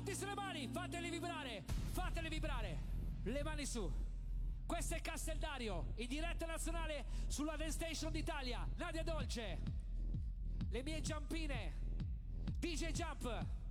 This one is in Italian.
Tutti sulle mani, fatele vibrare, fatele vibrare. Le mani su. Questo è Casteldario, in diretta nazionale sulla Dance Station d'Italia. Nadia Dolce, le mie giampine, DJ Jump.